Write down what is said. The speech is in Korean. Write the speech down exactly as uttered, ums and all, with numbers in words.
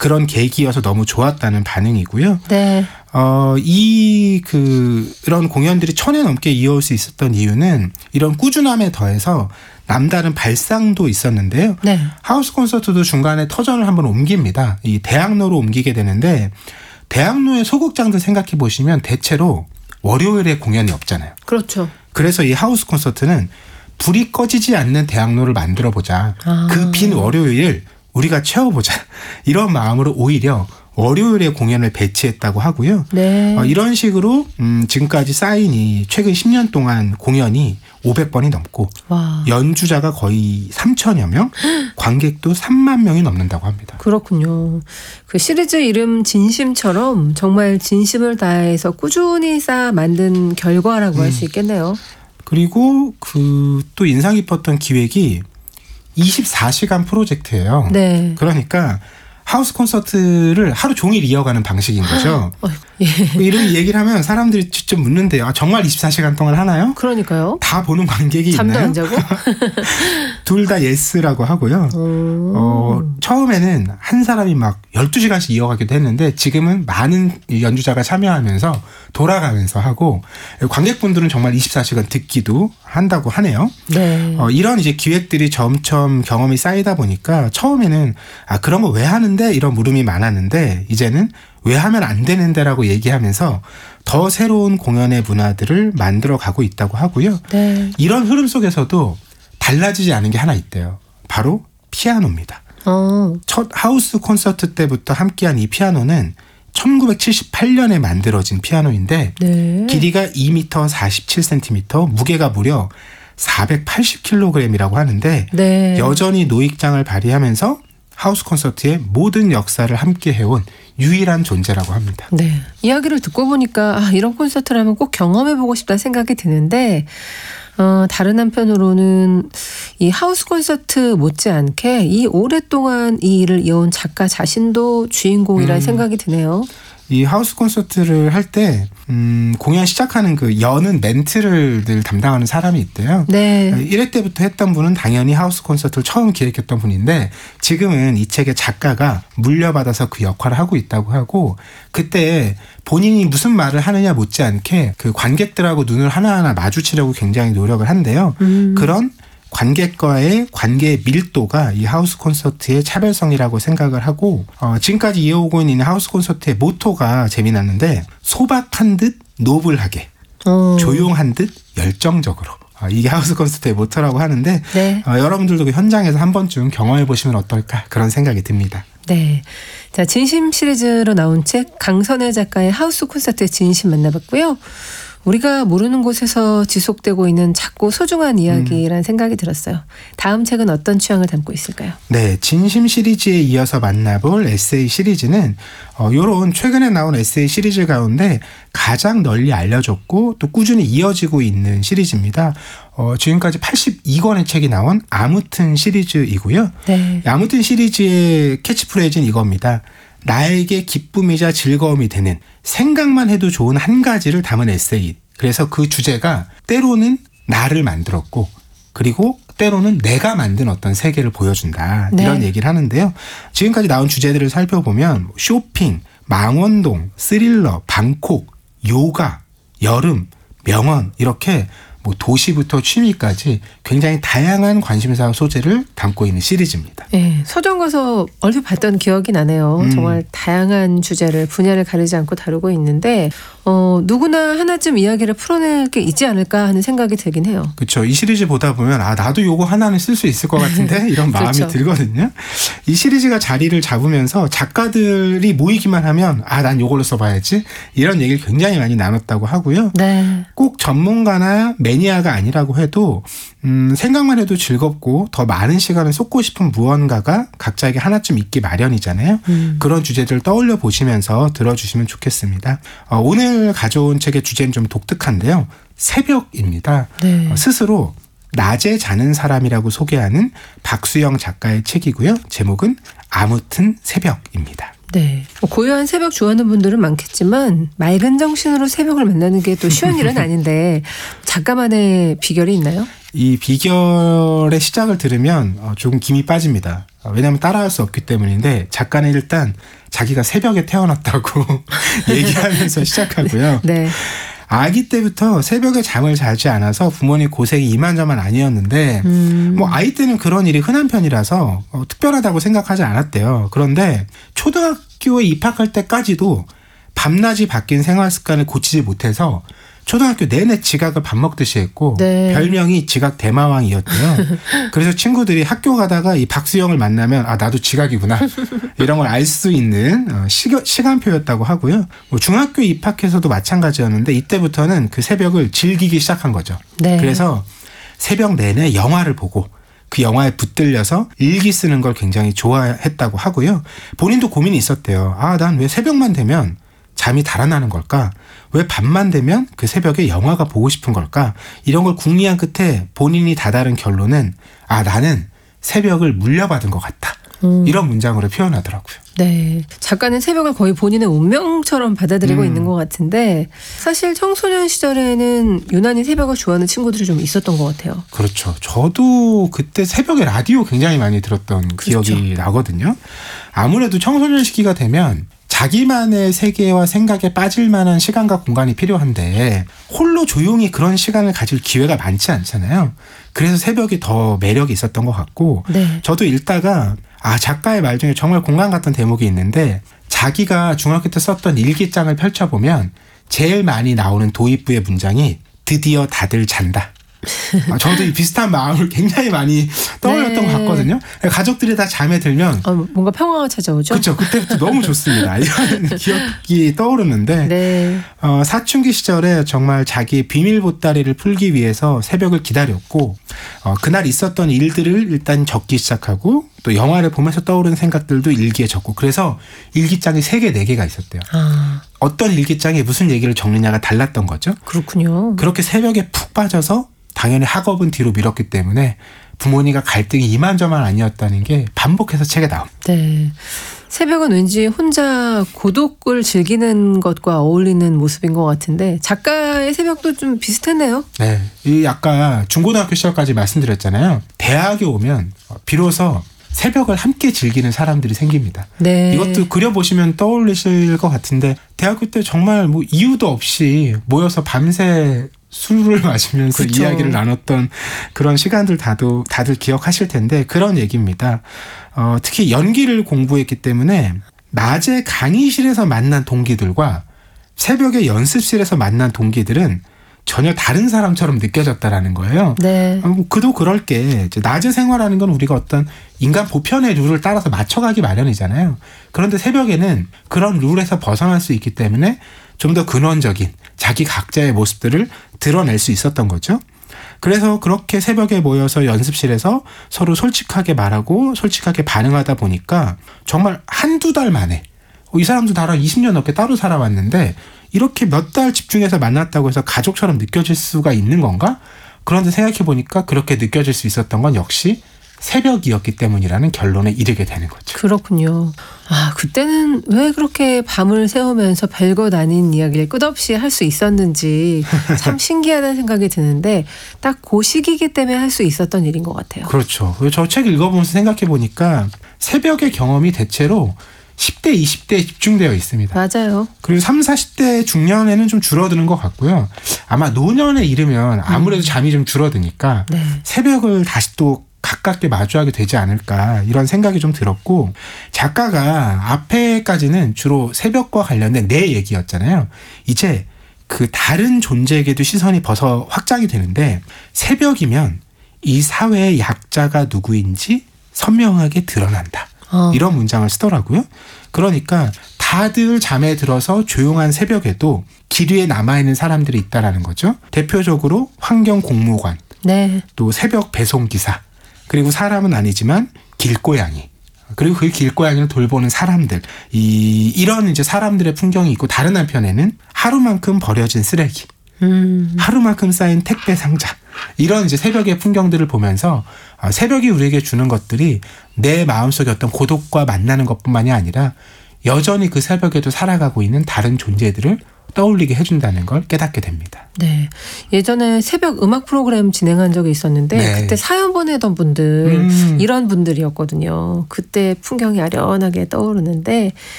그런 계기여서 너무 좋았다는 반응이고요. 네. 어, 이, 그, 이런 공연들이 천회 넘게 이어올 수 있었던 이유는 이런 꾸준함에 더해서 남다른 발상도 있었는데요. 네. 하우스 콘서트도 중간에 터전을 한번 옮깁니다. 이 대학로로 옮기게 되는데 대학로의 소극장들 생각해 보시면 대체로 월요일에 공연이 없잖아요. 그렇죠. 그래서 이 하우스 콘서트는 불이 꺼지지 않는 대학로를 만들어 보자. 아. 그 빈 월요일 우리가 채워보자. 이런 마음으로 오히려 월요일에 공연을 배치했다고 하고요. 네. 어, 이런 식으로 음, 지금까지 쌓인이 최근 십 년 동안 공연이 오백 번이 넘고 와. 연주자가 거의 삼천여 명, 관객도 삼만 명이 넘는다고 합니다. 그렇군요. 그 시리즈 이름 진심처럼 정말 진심을 다해서 꾸준히 쌓아 만든 결과라고 음. 할 수 있겠네요. 그리고 그 또 인상 깊었던 기획이 이십사 시간 프로젝트예요. 네. 그러니까 하우스 콘서트를 하루 종일 이어가는 방식인 거죠. 어, 예. 이런 얘기를 하면 사람들이 직접 묻는데요. 아, 정말 이십사 시간 동안 하나요? 그러니까요. 다 보는 관객이 잠도 있나요? 안 자고? 둘 다 예스라고 하고요. 어, 처음에는 한 사람이 막 열두 시간씩 이어가기도 했는데 지금은 많은 연주자가 참여하면서 돌아가면서 하고 관객분들은 정말 이십사 시간 듣기도 한다고 하네요. 네. 어, 이런 이제 기획들이 점점 경험이 쌓이다 보니까 처음에는 아, 그런 거 왜 하는데? 이런 물음이 많았는데 이제는 왜 하면 안 되는데라고 얘기하면서 더 새로운 공연의 문화들을 만들어 가고 있다고 하고요. 네. 이런 흐름 속에서도 달라지지 않은 게 하나 있대요. 바로 피아노입니다. 어. 첫 하우스 콘서트 때부터 함께한 이 피아노는 천구백칠십팔 년에 만들어진 피아노인데 네. 길이가 이 미터 사십칠 센티미터, 무게가 무려 사백팔십 킬로그램이라고 하는데 네. 여전히 노익장을 발휘하면서 하우스 콘서트의 모든 역사를 함께 해온 유일한 존재라고 합니다. 네. 이야기를 듣고 보니까 아, 이런 콘서트라면 꼭 경험해보고 싶다 생각이 드는데 어, 다른 한편으로는 이 하우스 콘서트 못지않게 이 오랫동안 이 일을 이어온 작가 자신도 주인공이라는 음. 생각이 드네요. 이 하우스 콘서트를 할 때 음, 공연 시작하는 그 여는 멘트를 늘 담당하는 사람이 있대요. 네. 일 회 때부터 했던 분은 당연히 하우스 콘서트를 처음 기획했던 분인데 지금은 이 책의 작가가 물려받아서 그 역할을 하고 있다고 하고 그때 본인이 무슨 말을 하느냐 못지않게 그 관객들하고 눈을 하나하나 마주치려고 굉장히 노력을 한대요. 음. 그런 관객과의 관계의 밀도가 이 하우스 콘서트의 차별성이라고 생각을 하고 어, 지금까지 이어오고 있는 하우스 콘서트의 모토가 재미났는데 소박한 듯 노블하게 어. 조용한 듯 열정적으로 어, 이게 하우스 콘서트의 모토라고 하는데 네. 어, 여러분들도 그 현장에서 한 번쯤 경험해 보시면 어떨까 그런 생각이 듭니다. 네. 자, 진심 시리즈로 나온 책 강선혜 작가의 하우스 콘서트의 진심 만나봤고요. 우리가 모르는 곳에서 지속되고 있는 작고 소중한 이야기라는 음. 생각이 들었어요. 다음 책은 어떤 취향을 담고 있을까요? 네, 진심 시리즈에 이어서 만나볼 에세이 시리즈는 어, 이런 최근에 나온 에세이 시리즈 가운데 가장 널리 알려졌고 또 꾸준히 이어지고 있는 시리즈입니다. 어, 지금까지 팔십이 권의 책이 나온 아무튼 시리즈이고요. 네. 아무튼 시리즈의 캐치프레이즈는 이겁니다. 나에게 기쁨이자 즐거움이 되는 생각만 해도 좋은 한 가지를 담은 에세이. 그래서 그 주제가 때로는 나를 만들었고 그리고 때로는 내가 만든 어떤 세계를 보여준다. 네. 이런 얘기를 하는데요. 지금까지 나온 주제들을 살펴보면 쇼핑, 망원동, 스릴러, 방콕, 요가, 여름, 명언 이렇게 뭐 도시부터 취미까지 굉장히 다양한 관심사 소재를 담고 있는 시리즈입니다. 네, 서점 가서 얼핏 봤던 기억이 나네요. 음. 정말 다양한 주제를 분야를 가리지 않고 다루고 있는데 어, 누구나 하나쯤 이야기를 풀어낼 게 있지 않을까 하는 생각이 들긴 해요. 그렇죠. 이 시리즈 보다 보면 아 나도 요거 하나는 쓸 수 있을 것 같은데 이런 마음이 그렇죠. 들거든요. 이 시리즈가 자리를 잡으면서 작가들이 모이기만 하면 아 난 요걸로 써봐야지 이런 얘기를 굉장히 많이 나눴다고 하고요. 네. 꼭 전문가나 매니아가 아니라고 해도 음, 생각만 해도 즐겁고 더 많은 시간을 쏟고 싶은 무언가가 각자에게 하나쯤 있기 마련이잖아요. 음. 그런 주제들을 떠올려 보시면서 들어주시면 좋겠습니다. 어, 오늘 가져온 책의 주제는 좀 독특한데요. 새벽입니다. 네. 어, 스스로 낮에 자는 사람이라고 소개하는 박수영 작가의 책이고요. 제목은 아무튼 새벽입니다. 네. 고요한 새벽 좋아하는 분들은 많겠지만 맑은 정신으로 새벽을 만나는 게 또 쉬운 일은 아닌데 작가만의 비결이 있나요? 이 비결의 시작을 들으면 조금 김이 빠집니다. 왜냐하면 따라할 수 없기 때문인데 작가는 일단 자기가 새벽에 태어났다고 얘기하면서 시작하고요. 네. 아기 때부터 새벽에 잠을 자지 않아서 부모님 고생이 이만저만 아니었는데 음. 뭐 아이 때는 그런 일이 흔한 편이라서 어, 특별하다고 생각하지 않았대요. 그런데 초등학교에 입학할 때까지도 밤낮이 바뀐 생활 습관을 고치지 못해서 초등학교 내내 지각을 밥 먹듯이 했고 네. 별명이 지각 대마왕이었대요. 그래서 친구들이 학교 가다가 이 박수영을 만나면 아 나도 지각이구나 이런 걸 알 수 있는 시겨, 시간표였다고 하고요. 뭐 중학교 입학해서도 마찬가지였는데 이때부터는 그 새벽을 즐기기 시작한 거죠. 네. 그래서 새벽 내내 영화를 보고 그 영화에 붙들려서 일기 쓰는 걸 굉장히 좋아했다고 하고요. 본인도 고민이 있었대요. 아, 난 왜 새벽만 되면 잠이 달아나는 걸까? 왜 밤만 되면 그 새벽에 영화가 보고 싶은 걸까? 이런 걸 궁리한 끝에 본인이 다다른 결론은 아, 나는 새벽을 물려받은 것 같다. 음. 이런 문장으로 표현하더라고요. 네. 작가는 새벽을 거의 본인의 운명처럼 받아들이고 음. 있는 것 같은데 사실 청소년 시절에는 유난히 새벽을 좋아하는 친구들이 좀 있었던 것 같아요. 그렇죠. 저도 그때 새벽에 라디오 굉장히 많이 들었던 그렇죠. 기억이 나거든요. 아무래도 청소년 시기가 되면 자기만의 세계와 생각에 빠질 만한 시간과 공간이 필요한데 홀로 조용히 그런 시간을 가질 기회가 많지 않잖아요. 그래서 새벽이 더 매력이 있었던 것 같고 네. 저도 읽다가 아 작가의 말 중에 정말 공감 갔던 대목이 있는데 자기가 중학교 때 썼던 일기장을 펼쳐보면 제일 많이 나오는 도입부의 문장이 드디어 다들 잔다. 저도 이 비슷한 마음을 굉장히 많이 떠올렸던 네. 것 같거든요. 가족들이 다 잠에 들면 어, 뭔가 평화가 찾아오죠. 그렇죠. 그때부터 너무 좋습니다. 이런 기억이 떠오르는데 네. 어, 사춘기 시절에 정말 자기의 비밀 보따리를 풀기 위해서 새벽을 기다렸고 어, 그날 있었던 일들을 일단 적기 시작하고 또 영화를 보면서 떠오르는 생각들도 일기에 적고 그래서 일기장이 세 개, 네 개가 있었대요. 아. 어떤 일기장에 무슨 얘기를 적느냐가 달랐던 거죠. 그렇군요. 그렇게 새벽에 푹 빠져서 당연히 학업은 뒤로 미뤘기 때문에 부모님과 갈등이 이만저만 아니었다는 게 반복해서 책에 나옵니다. 네. 새벽은 왠지 혼자 고독을 즐기는 것과 어울리는 모습인 것 같은데 작가의 새벽도 좀 비슷했네요. 네. 이 아까 중고등학교 시절까지 말씀드렸잖아요. 대학에 오면 비로소 새벽을 함께 즐기는 사람들이 생깁니다. 네. 이것도 그려보시면 떠올리실 것 같은데 대학교 때 정말 뭐 이유도 없이 모여서 밤새 술을 마시면서 그쵸. 이야기를 나눴던 그런 시간들 다도 다들 기억하실 텐데 그런 얘기입니다. 어, 특히 연기를 공부했기 때문에 낮에 강의실에서 만난 동기들과 새벽에 연습실에서 만난 동기들은 전혀 다른 사람처럼 느껴졌다라는 거예요. 네. 뭐 그도 그럴 게 이제 낮에 생활하는 건 우리가 어떤 인간 보편의 룰을 따라서 맞춰가기 마련이잖아요. 그런데 새벽에는 그런 룰에서 벗어날 수 있기 때문에 좀 더 근원적인 자기 각자의 모습들을 드러낼 수 있었던 거죠. 그래서 그렇게 새벽에 모여서 연습실에서 서로 솔직하게 말하고 솔직하게 반응하다 보니까 정말 한두 달 만에 이 사람도 나랑 이십 년 넘게 따로 살아왔는데 이렇게 몇 달 집중해서 만났다고 해서 가족처럼 느껴질 수가 있는 건가? 그런데 생각해 보니까 그렇게 느껴질 수 있었던 건 역시 새벽이었기 때문이라는 결론에 이르게 되는 거죠. 그렇군요. 아, 그때는 왜 그렇게 밤을 새우면서 별것 아닌 이야기를 끝없이 할 수 있었는지 참 신기하다는 생각이 드는데 딱 그 시기이기 때문에 할 수 있었던 일인 것 같아요. 그렇죠. 저 책 읽어보면서 생각해 보니까 새벽의 경험이 대체로 십 대, 이십 대에 집중되어 있습니다. 맞아요. 그리고 삼십, 사십 대 중년에는 좀 줄어드는 것 같고요. 아마 노년에 이르면 아무래도 음. 잠이 좀 줄어드니까 네. 새벽을 다시 또 가깝게 마주하게 되지 않을까 이런 생각이 좀 들었고 작가가 앞에까지는 주로 새벽과 관련된 내 얘기였잖아요. 이제 그 다른 존재에게도 시선이 벗어 확장이 되는데 새벽이면 이 사회의 약자가 누구인지 선명하게 드러난다. 어. 이런 문장을 쓰더라고요. 그러니까 다들 잠에 들어서 조용한 새벽에도 길 위에 남아있는 사람들이 있다라는 거죠. 대표적으로 환경공무관, 네. 또 새벽 배송기사, 그리고 사람은 아니지만 길고양이, 그리고 그 길고양이를 돌보는 사람들, 이 이런 이제 사람들의 풍경이 있고 다른 한편에는 하루만큼 버려진 쓰레기, 음. 하루만큼 쌓인 택배 상자, 이런 이제 새벽의 풍경들을 보면서 새벽이 우리에게 주는 것들이 내 마음속에 어떤 고독과 만나는 것뿐만이 아니라 여전히 그 새벽에도 살아가고 있는 다른 존재들을 떠올리게 해준다는 걸 깨닫게 됩니다. 네. 예전에 새벽 음악 프로그램 진행한 적이 있었는데 네. 그때 사연 보내던 분들 음. 이런 분들이었거든요. 그때 풍경이 아련하게 떠오르는데